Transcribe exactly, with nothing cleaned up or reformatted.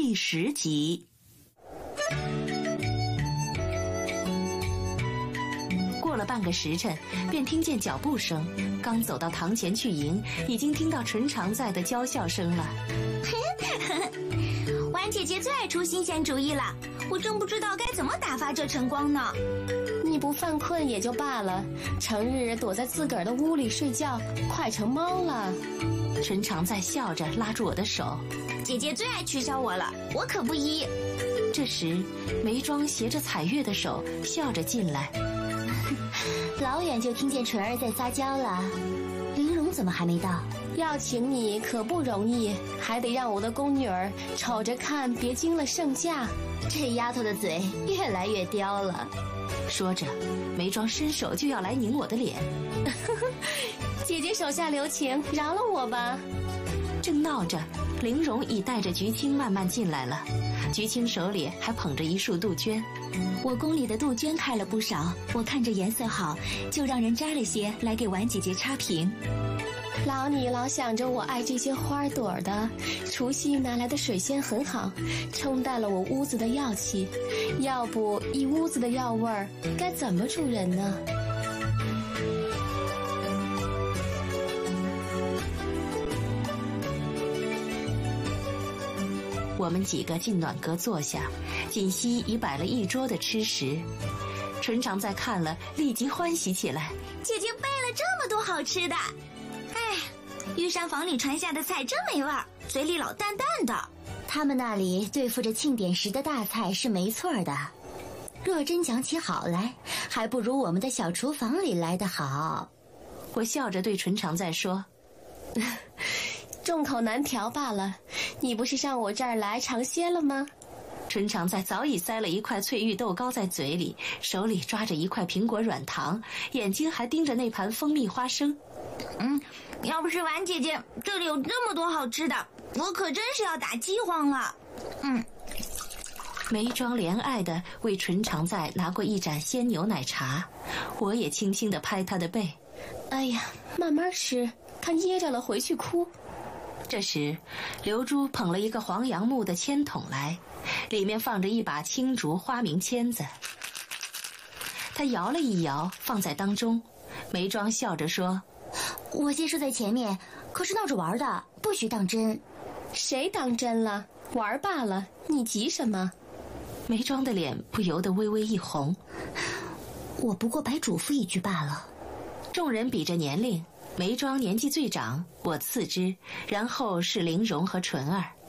第十集。过了半个时辰，便听见脚步声。刚走到堂前去迎，已经听到纯常在的娇笑声了。 婉姐姐最爱出新鲜主意了，我真不知道该怎么打发这晨光呢。 你不犯困也就罢了，成日躲在自个儿的屋里睡觉，快成猫了。 纯常在笑着拉住我的手， 姐姐最爱取笑我了，我可不依。 这时眉庄携着彩月的手笑着进来。 老远就听见纯儿在撒娇了，玲珑怎么还没到？ 要请你可不容易，还得让我的宫女儿瞅着看，别惊了圣驾。 这丫头的嘴越来越刁了。 说着，眉庄伸手就要来拧我的脸。 姐姐手下留情，饶了我吧。 正闹着，玲珑已带着菊青慢慢进来了，菊青手里还捧着一束杜鹃。 我宫里的杜鹃开了不少，我看着颜色好，就让人摘了些来给婉姐姐插瓶。 老你老想着我爱这些花朵的，除夕拿来的水仙很好，冲淡了我屋子的药气，要不一屋子的药味儿，该怎么住人呢？ 我们几个进暖阁坐下，锦溪已摆了一桌的吃食。纯常在看了，立即欢喜起来。 姐姐备了这么多好吃的，哎，御膳房里传下的菜真没味儿，嘴里老淡淡的。 他们那里对付着庆典时的大菜是没错的，若真讲起好来，还不如我们的小厨房里来得好。 我笑着对纯常在说， 众口难调罢了，你不是上我这儿来尝鲜了吗？ 纯常在早已塞了一块翠玉豆糕在嘴里，手里抓着一块苹果软糖，眼睛还盯着那盘蜂蜜花生。 嗯，要不是婉姐姐这里有这么多好吃的，我可真是要打饥荒了。嗯， 眉庄怜爱地为纯常在拿过一盏鲜牛奶茶，我也轻轻地拍她的背。 哎呀，慢慢吃，看噎着了回去哭。 这时刘珠捧了一个黄杨木的签筒来，里面放着一把青竹花名签子。她摇了一摇，放在当中。眉庄笑着说， 我先说在前面，可是闹着玩的，不许当真。 谁当真了？玩罢了，你急什么？ 眉庄的脸不由得微微一红。 我不过白嘱咐一句罢了。 众人比着年龄，眉庄年纪最长，我次之，然后是玲珑和纯儿。